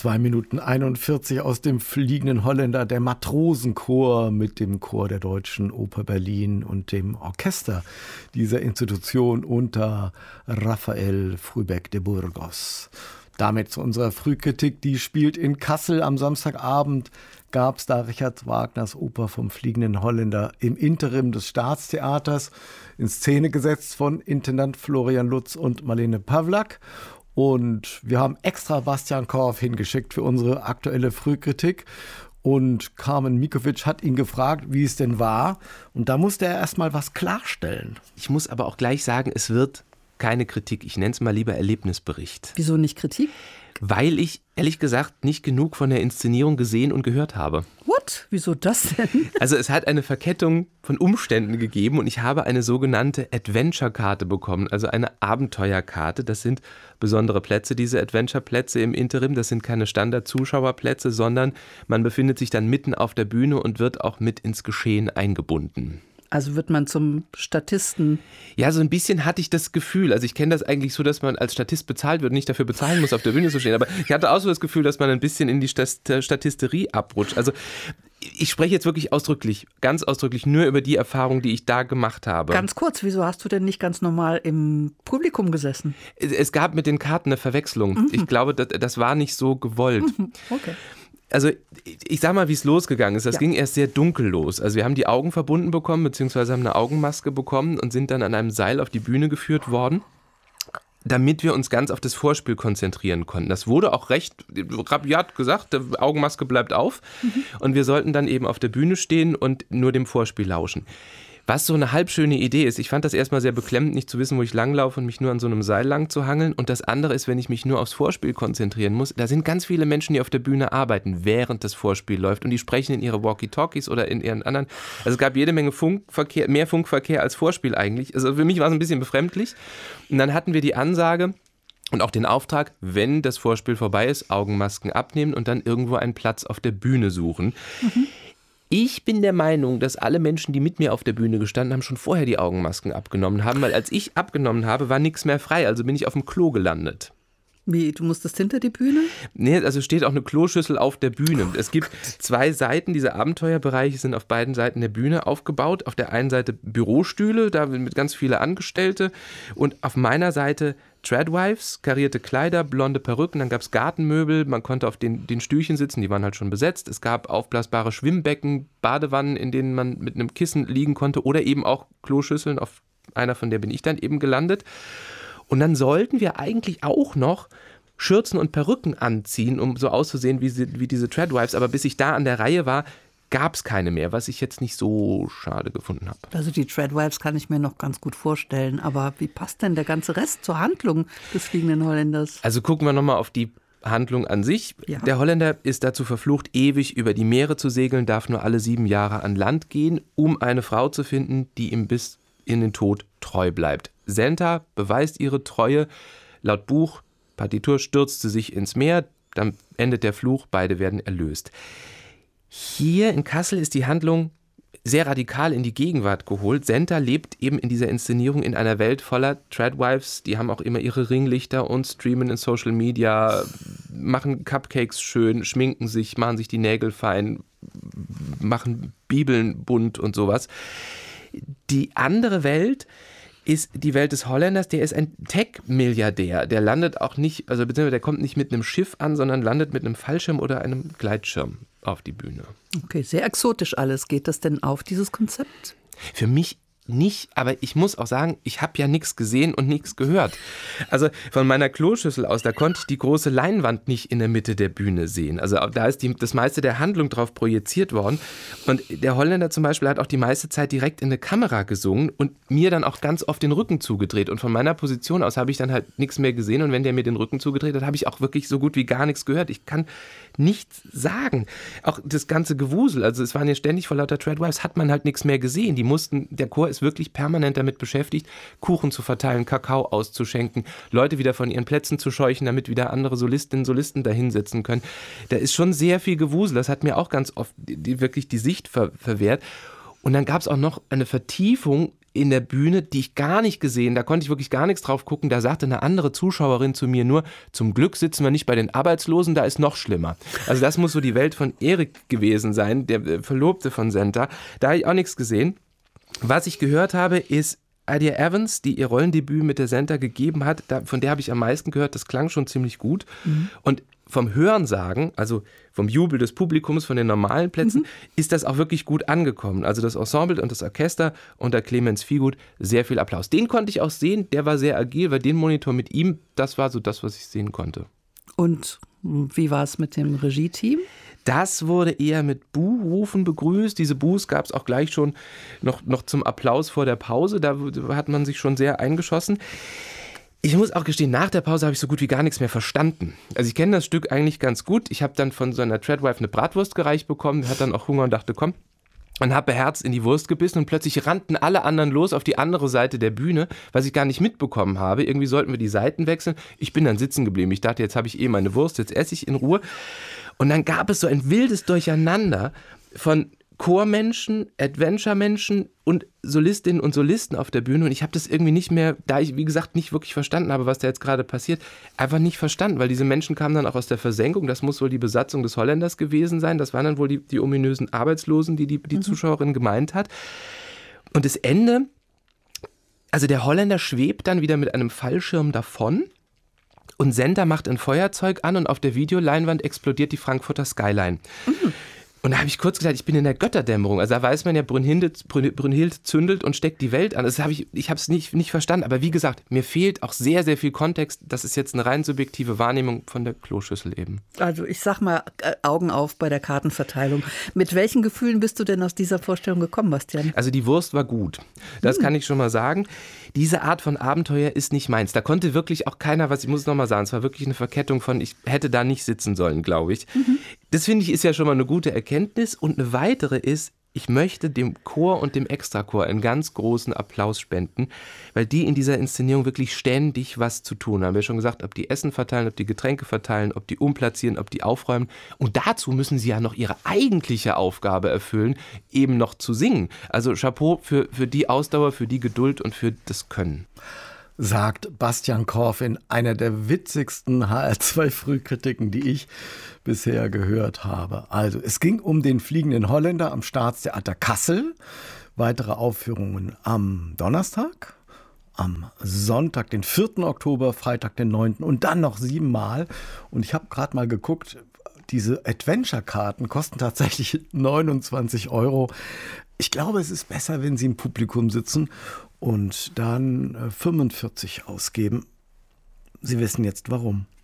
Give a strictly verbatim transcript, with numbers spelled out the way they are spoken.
Zwei Minuten einundvierzig aus dem Fliegenden Holländer, der Matrosenchor mit dem Chor der Deutschen Oper Berlin und dem Orchester dieser Institution unter Raphael Frühbeck de Burgos. Damit zu unserer Frühkritik, die spielt in Kassel. Am Samstagabend gab es da Richard Wagners Oper vom Fliegenden Holländer im Interim des Staatstheaters, in Szene gesetzt von Intendant Florian Lutz und Marlene Pawlak. Und wir haben extra Bastian Korf hingeschickt für unsere aktuelle Frühkritik. Und Carmen Mikovic hat ihn gefragt, wie es denn war. Und da musste er erst mal was klarstellen. Ich muss aber auch gleich sagen, es wird keine Kritik. Ich nenne es mal lieber Erlebnisbericht. Wieso nicht Kritik? Weil ich, ehrlich gesagt, nicht genug von der Inszenierung gesehen und gehört habe. What? Wieso das denn? Also es hat eine Verkettung von Umständen gegeben und ich habe eine sogenannte Adventure-Karte bekommen, also eine Abenteuerkarte. Das sind besondere Plätze, diese Adventure-Plätze im Interim. Das sind keine Standard-Zuschauerplätze, sondern man befindet sich dann mitten auf der Bühne und wird auch mit ins Geschehen eingebunden. Also wird man zum Statisten? Ja, so ein bisschen hatte ich das Gefühl. Also ich kenne das eigentlich so, dass man als Statist bezahlt wird und nicht dafür bezahlen muss, auf der Bühne zu stehen. Aber ich hatte auch so das Gefühl, dass man ein bisschen in die Statisterie abrutscht. Also ich spreche jetzt wirklich ausdrücklich, ganz ausdrücklich nur über die Erfahrung, die ich da gemacht habe. Ganz kurz, wieso hast du denn nicht ganz normal im Publikum gesessen? Es gab mit den Karten eine Verwechslung. Mhm. Ich glaube, das, das war nicht so gewollt. Mhm. Okay. Also ich sag mal, wie es losgegangen ist. Das ja. ging erst sehr dunkel los. Also wir haben die Augen verbunden bekommen, beziehungsweise haben eine Augenmaske bekommen und sind dann an einem Seil auf die Bühne geführt worden, damit wir uns ganz auf das Vorspiel konzentrieren konnten. Das wurde auch recht rabiat gesagt, die Augenmaske bleibt auf. Mhm. Und wir sollten dann eben auf der Bühne stehen und nur dem Vorspiel lauschen. Was so eine halbschöne Idee ist, ich fand das erstmal sehr beklemmend, nicht zu wissen, wo ich langlaufe und mich nur an so einem Seil lang zu hangeln. Und das andere ist, wenn ich mich nur aufs Vorspiel konzentrieren muss, da sind ganz viele Menschen, die auf der Bühne arbeiten, während das Vorspiel läuft. Und die sprechen in ihre Walkie-Talkies oder in ihren anderen. Also es gab jede Menge Funkverkehr, mehr Funkverkehr als Vorspiel eigentlich. Also für mich war es ein bisschen befremdlich. Und dann hatten wir die Ansage und auch den Auftrag, wenn das Vorspiel vorbei ist, Augenmasken abnehmen und dann irgendwo einen Platz auf der Bühne suchen. Mhm. Ich bin der Meinung, dass alle Menschen, die mit mir auf der Bühne gestanden haben, schon vorher die Augenmasken abgenommen haben, weil als ich abgenommen habe, war nichts mehr frei, also bin ich auf dem Klo gelandet. Wie, du musstest hinter die Bühne? Nee, also steht auch eine Kloschüssel auf der Bühne. Es gibt zwei Seiten, diese Abenteuerbereiche sind auf beiden Seiten der Bühne aufgebaut. Auf der einen Seite Bürostühle, da mit ganz viele Angestellte und auf meiner Seite Tradwives, karierte Kleider, blonde Perücken, dann gab es Gartenmöbel, man konnte auf den, den Stühlchen sitzen, die waren halt schon besetzt. Es gab aufblasbare Schwimmbecken, Badewannen, in denen man mit einem Kissen liegen konnte oder eben auch Kloschüsseln, auf einer von der bin ich dann eben gelandet. Und dann sollten wir eigentlich auch noch Schürzen und Perücken anziehen, um so auszusehen wie, sie, wie diese Tradwives. Aber bis ich da an der Reihe war, gab es keine mehr, was ich jetzt nicht so schade gefunden habe. Also die Tradwives kann ich mir noch ganz gut vorstellen. Aber wie passt denn der ganze Rest zur Handlung des Fliegenden Holländers? Also gucken wir nochmal auf die Handlung an sich. Ja. Der Holländer ist dazu verflucht, ewig über die Meere zu segeln, darf nur alle sieben Jahre an Land gehen, um eine Frau zu finden, die ihm bis in den Tod treu bleibt. Senta beweist ihre Treue. Laut Buch, Partitur, stürzt sie sich ins Meer, dann endet der Fluch, beide werden erlöst. Hier in Kassel ist die Handlung sehr radikal in die Gegenwart geholt. Senta lebt eben in dieser Inszenierung in einer Welt voller Tradwives, die haben auch immer ihre Ringlichter und streamen in Social Media, machen Cupcakes schön, schminken sich, machen sich die Nägel fein, machen Bibeln bunt und sowas. Die andere Welt ist die Welt des Holländers, der ist ein Tech-Milliardär. Der landet auch nicht, also beziehungsweise der kommt nicht mit einem Schiff an, sondern landet mit einem Fallschirm oder einem Gleitschirm auf die Bühne. Okay, sehr exotisch alles. Geht das denn auf, dieses Konzept? Für mich nicht, aber ich muss auch sagen, ich habe ja nichts gesehen und nichts gehört. Also von meiner Kloschüssel aus, da konnte ich die große Leinwand nicht in der Mitte der Bühne sehen. Also da ist die, das meiste der Handlung drauf projiziert worden. Und der Holländer zum Beispiel hat auch die meiste Zeit direkt in eine Kamera gesungen und mir dann auch ganz oft den Rücken zugedreht. Und von meiner Position aus habe ich dann halt nichts mehr gesehen. Und wenn der mir den Rücken zugedreht hat, habe ich auch wirklich so gut wie gar nichts gehört. Ich kann nichts sagen. Auch das ganze Gewusel, also es waren ja ständig vor lauter Tradwives, hat man halt nichts mehr gesehen. Die mussten, der Chor ist wirklich permanent damit beschäftigt, Kuchen zu verteilen, Kakao auszuschenken, Leute wieder von ihren Plätzen zu scheuchen, damit wieder andere Solistinnen und Solisten da hinsetzen können. Da ist schon sehr viel Gewusel. Das hat mir auch ganz oft die, die, wirklich die Sicht ver, verwehrt. Und dann gab es auch noch eine Vertiefung in der Bühne, die ich gar nicht gesehen, da konnte ich wirklich gar nichts drauf gucken, da sagte eine andere Zuschauerin zu mir nur, zum Glück sitzen wir nicht bei den Arbeitslosen, da ist noch schlimmer. Also das muss so die Welt von Erik gewesen sein, der Verlobte von Senta. Da habe ich auch nichts gesehen. Was ich gehört habe, ist Idea Evans, die ihr Rollendebüt mit der Senta gegeben hat, da, von der habe ich am meisten gehört, das klang schon ziemlich gut. Mhm. Und vom Hörensagen, also vom Jubel des Publikums, von den normalen Plätzen, mhm. ist das auch wirklich gut angekommen. Also das Ensemble und das Orchester unter Clemens Viehgut, sehr viel Applaus. Den konnte ich auch sehen, der war sehr agil, weil den Monitor mit ihm, das war so das, was ich sehen konnte. Und wie war es mit dem Regie-Team? Das wurde eher mit Buhrufen begrüßt. Diese Buhs gab es auch gleich schon noch, noch zum Applaus vor der Pause. Da hat man sich schon sehr eingeschossen. Ich muss auch gestehen, nach der Pause habe ich so gut wie gar nichts mehr verstanden. Also ich kenne das Stück eigentlich ganz gut. Ich habe dann von so einer Treadwife eine Bratwurst gereicht bekommen, hat dann auch Hunger und dachte, komm, und habe beherzt in die Wurst gebissen und plötzlich rannten alle anderen los auf die andere Seite der Bühne, was ich gar nicht mitbekommen habe. Irgendwie sollten wir die Seiten wechseln. Ich bin dann sitzen geblieben. Ich dachte, jetzt habe ich eh meine Wurst, jetzt esse ich in Ruhe. Und dann gab es so ein wildes Durcheinander von Chormenschen, Adventure-Menschen und Solistinnen und Solisten auf der Bühne. Und ich habe das irgendwie nicht mehr, da ich, wie gesagt, nicht wirklich verstanden habe, was da jetzt gerade passiert, einfach nicht verstanden, weil diese Menschen kamen dann auch aus der Versenkung. Das muss wohl die Besatzung des Holländers gewesen sein. Das waren dann wohl die, die ominösen Arbeitslosen, die die, die mhm. Zuschauerin gemeint hat. Und das Ende, also der Holländer schwebt dann wieder mit einem Fallschirm davon. Und Senta macht ein Feuerzeug an und auf der Videoleinwand explodiert die Frankfurter Skyline. Mhm. Und da habe ich kurz gesagt, ich bin in der Götterdämmerung. Also da weiß man ja, Brünnhilde, Brünnhilde zündelt und steckt die Welt an. Das habe ich, ich habe es nicht, nicht verstanden. Aber wie gesagt, mir fehlt auch sehr, sehr viel Kontext. Das ist jetzt eine rein subjektive Wahrnehmung von der Kloschüssel eben. Also ich sag mal, Augen auf bei der Kartenverteilung. Mit welchen Gefühlen bist du denn aus dieser Vorstellung gekommen, Bastian? Also die Wurst war gut. Das hm. kann ich schon mal sagen. Diese Art von Abenteuer ist nicht meins. Da konnte wirklich auch keiner was, ich muss es nochmal sagen, es war wirklich eine Verkettung von, ich hätte da nicht sitzen sollen, glaube ich. Mhm. Das finde ich ist ja schon mal eine gute Erkenntnis. Und eine weitere ist, ich möchte dem Chor und dem Extrachor einen ganz großen Applaus spenden, weil die in dieser Inszenierung wirklich ständig was zu tun haben. Wir haben schon gesagt, ob die Essen verteilen, ob die Getränke verteilen, ob die umplatzieren, ob die aufräumen. Und dazu müssen sie ja noch ihre eigentliche Aufgabe erfüllen, eben noch zu singen. Also Chapeau für, für die Ausdauer, für die Geduld und für das Können. Sagt Bastian Korf in einer der witzigsten H R zwei Frühkritiken, die ich bisher gehört habe. Also, es ging um den fliegenden Holländer am Staatstheater Kassel. Weitere Aufführungen am Donnerstag, am Sonntag, den vierten Oktober, Freitag, den neunten und dann noch siebenmal. Und ich habe gerade mal geguckt, diese Adventure-Karten kosten tatsächlich neunundzwanzig Euro. Ich glaube, es ist besser, wenn Sie im Publikum sitzen und dann fünfundvierzig ausgeben. Sie wissen jetzt warum.